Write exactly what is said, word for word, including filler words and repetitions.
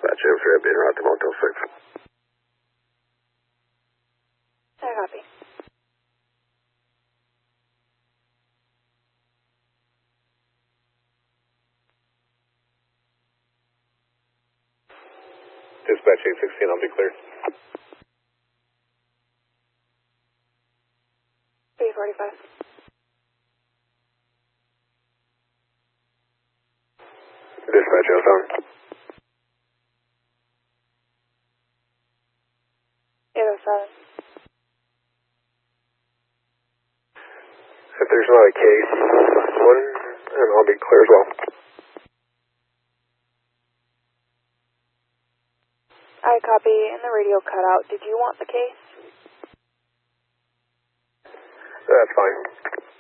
Dispatch Amsterdam, being route to Motel six. I copy. Dispatch eight sixteen, I'll be cleared. three forty-five. Dispatch oh seven. eight oh seven. If there's not a case, one, and I'll be clear as well. I copy, and the radio cut out. Did you want the case? That's fine.